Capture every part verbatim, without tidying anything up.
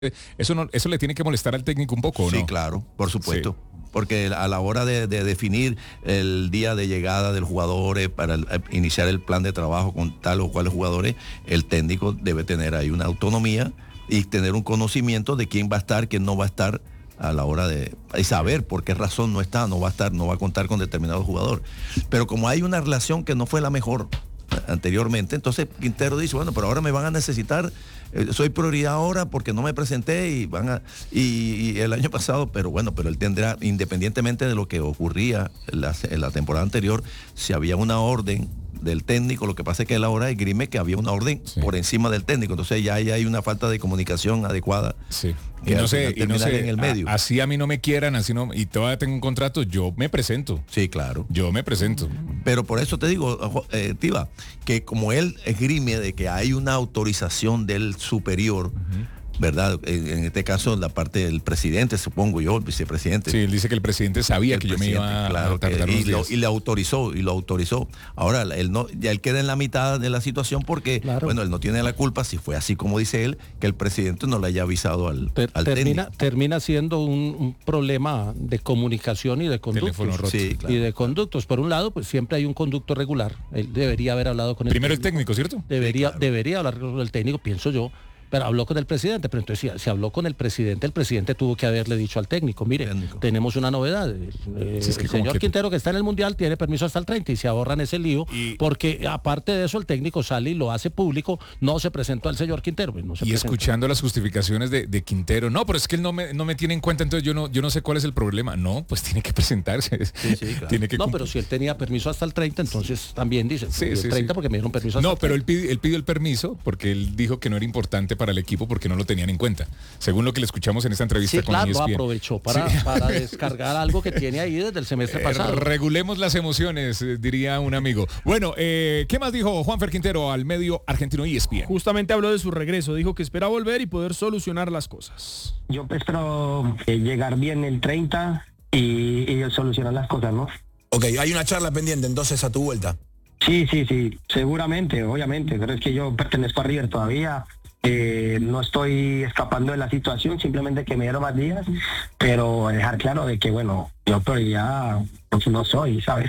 Eso no, eso le tiene que molestar al técnico un poco, ¿no? Sí, claro, por supuesto. Sí. Porque a la hora de, de definir el día de llegada del jugador eh, para el, iniciar el plan de trabajo con tal o cuales jugadores, el técnico debe tener ahí una autonomía y tener un conocimiento de quién va a estar, quién no va a estar a la hora de y saber por qué razón no está, no va a estar, no va a contar con determinado jugador. Pero como hay una relación que no fue la mejor anteriormente, entonces Quintero dice, bueno, pero ahora me van a necesitar, eh, soy prioridad ahora porque no me presenté y van a y, y el año pasado, pero bueno, pero él tendrá, independientemente de lo que ocurría en la, en la temporada anterior, si había una orden del técnico, lo que pasa es que él ahora esgrime que había una orden sí. por encima del técnico, entonces ya hay, hay una falta de comunicación adecuada. Sí. Y no sé, y no sé, en el medio. A, así a mí no me quieran, así no, y todavía tengo un contrato, yo me presento. Sí, claro. Yo me presento. Pero por eso te digo, eh, Tiva, que como él esgrime de que hay una autorización del superior, uh-huh. ¿verdad? En, en este caso, la parte del presidente, supongo yo, el vicepresidente. Sí, él dice que el presidente sabía el que yo me iba claro, a tardar que, unos y, lo, días. y le autorizó, y lo autorizó. Ahora, él no, ya él queda en la mitad de la situación porque, claro. bueno, él no tiene la culpa, si fue así como dice él, que el presidente no le haya avisado al, Ter, al termina, técnico. Termina siendo un, un problema de comunicación y de conductos. Sí, claro. Y de conductos. Por un lado, pues siempre hay un conducto regular. Él debería haber hablado con el Primero técnico. el técnico, ¿cierto? Debería, sí, claro. debería hablar con el técnico, pienso yo. Pero habló con el presidente, pero entonces si, si habló con el presidente, el presidente tuvo que haberle dicho al técnico, mire, técnico. tenemos una novedad, eh, sí, es que el señor que... Quintero que está en el Mundial tiene permiso hasta el treinta y se ahorran ese lío, y... porque aparte de eso el técnico sale y lo hace público, no se presentó al señor Quintero. Pues no se y presentó. Escuchando las justificaciones de, de Quintero, no, pero es que él no me, no me tiene en cuenta, entonces yo no, yo no sé cuál es el problema. No, pues tiene que presentarse. Sí, sí, claro. tiene que no, pero si él tenía permiso hasta el treinta, entonces también dice, sí, el sí, treinta sí. porque me dieron permiso hasta no, el treinta. No, pero él pidió, él pidió el permiso porque él dijo que no era importante para el equipo porque no lo tenían en cuenta, según lo que le escuchamos en esta entrevista sí, con claro, E S P N. Aprovechó para, sí. para descargar algo que tiene ahí desde el semestre eh, pasado. Regulemos las emociones, eh, diría un amigo. Bueno, eh, ¿qué más dijo Juanfer Quintero al medio argentino E S P N? Justamente habló de su regreso, dijo que espera volver y poder solucionar las cosas. Yo espero eh, llegar bien el treinta y, y solucionar las cosas, ¿no? Ok, hay una charla pendiente entonces a tu vuelta. Sí, sí, sí, seguramente, obviamente, pero es que yo pertenezco a River todavía. Eh, no estoy escapando de la situación, simplemente que me dieron más días, pero dejar claro de que, bueno, yo prioridad pues, no soy, ¿sabes?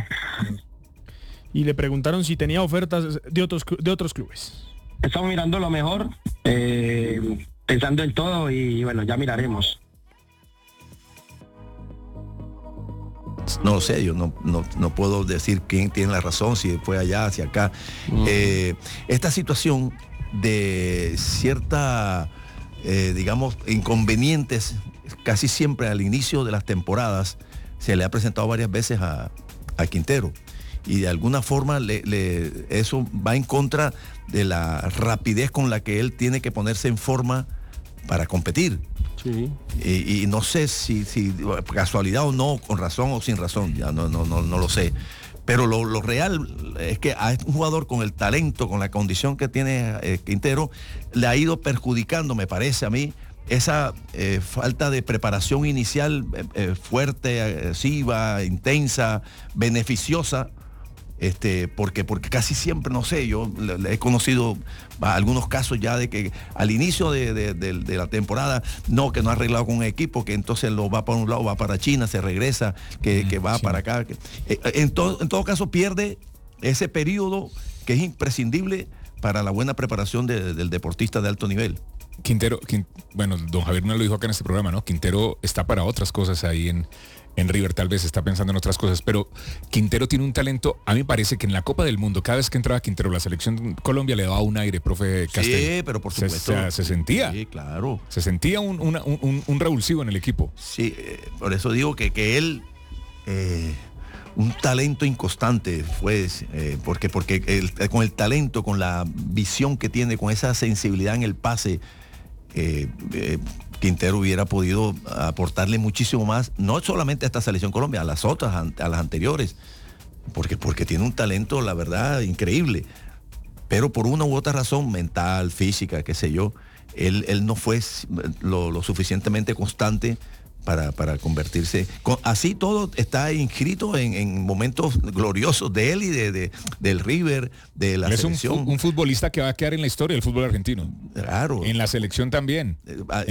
Y le preguntaron si tenía ofertas de otros de otros clubes. Estamos mirando lo mejor, eh, pensando en todo y, bueno, ya miraremos. No lo sé, yo no, no, no puedo decir quién tiene la razón, si fue allá, hacia acá. Mm. Eh, esta situación de cierta, eh, digamos, inconvenientes, casi siempre al inicio de las temporadas, se le ha presentado varias veces a, a Quintero. Y de alguna forma le, le, eso va en contra de la rapidez con la que él tiene que ponerse en forma para competir. Sí. Y, y no sé si, si casualidad o no, con razón o sin razón, ya no, no, no, no lo sé. Pero lo, lo real es que a un jugador con el talento, con la condición que tiene eh, Quintero, le ha ido perjudicando, me parece a mí, esa eh, falta de preparación inicial eh, eh, fuerte, agresiva, intensa, beneficiosa. Este, porque, porque casi siempre, no sé, yo le, le he conocido algunos casos ya de que al inicio de, de, de, de la temporada, no, que no ha arreglado con un equipo, que entonces lo va para un lado, va para China, se regresa, que, que va sí. para acá. Que, eh, en, to, en todo caso pierde ese periodo que es imprescindible para la buena preparación de, del deportista de alto nivel. Quintero, Quint, bueno, don Javier no lo dijo acá en este programa, ¿no? Quintero está para otras cosas ahí en... En River tal vez está pensando en otras cosas, pero Quintero tiene un talento, a mí me parece que en la Copa del Mundo, cada vez que entraba Quintero, la selección Colombia le daba un aire, profe Castel. Sí, pero por supuesto. Se, se, se sentía. Sí, claro. Se sentía un, una, un, un revulsivo en el equipo. Sí, eh, por eso digo que, que él, eh, un talento inconstante fue, eh, porque, porque el, con el talento, con la visión que tiene, con esa sensibilidad en el pase, eh, eh, Quintero hubiera podido aportarle muchísimo más, no solamente a esta selección Colombia, a las otras, a las anteriores, porque, porque tiene un talento, la verdad, increíble. Pero por una u otra razón, mental, física, qué sé yo, él, él no fue lo, lo suficientemente constante para, para convertirse. Con, así todo está inscrito en, en momentos gloriosos de él y de, de del River, de la es selección. Un, un futbolista que va a quedar en la historia del fútbol argentino. Claro. En la selección también.